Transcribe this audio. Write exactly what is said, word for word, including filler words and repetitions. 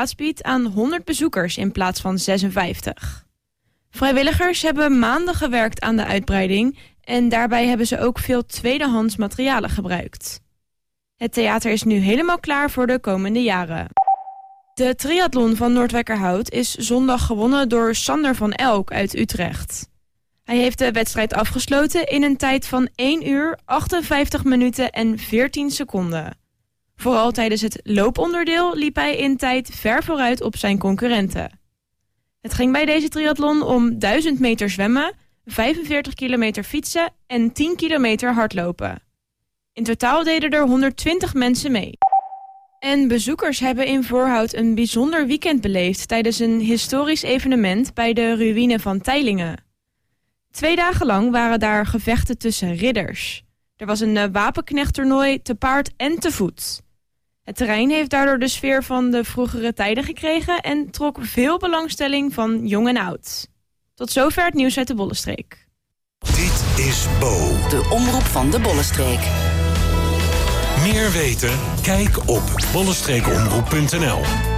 plaats biedt aan honderd bezoekers in plaats van zesenvijftig. Vrijwilligers hebben maanden gewerkt aan de uitbreiding en daarbij hebben ze ook veel tweedehands materialen gebruikt. Het theater is nu helemaal klaar voor de komende jaren. De triathlon van Noordwijkerhout is zondag gewonnen door Sander van Elk uit Utrecht. Hij heeft de wedstrijd afgesloten in een tijd van één uur, achtenvijftig minuten en veertien seconden. Vooral tijdens het looponderdeel liep hij in tijd ver vooruit op zijn concurrenten. Het ging bij deze triathlon om duizend meter zwemmen, vijfenveertig kilometer fietsen en tien kilometer hardlopen. In totaal deden er honderdtwintig mensen mee. En bezoekers hebben in Voorhout een bijzonder weekend beleefd tijdens een historisch evenement bij de ruïne van Teylingen. Twee dagen lang waren daar gevechten tussen ridders. Er was een uh, wapenknechttoernooi te paard en te voet. Het terrein heeft daardoor de sfeer van de vroegere tijden gekregen en trok veel belangstelling van jong en oud. Tot zover het nieuws uit de Bollenstreek. Dit is Bo, de omroep van de Bollenstreek. Meer weten? Kijk op bollenstreekomroep punt n l.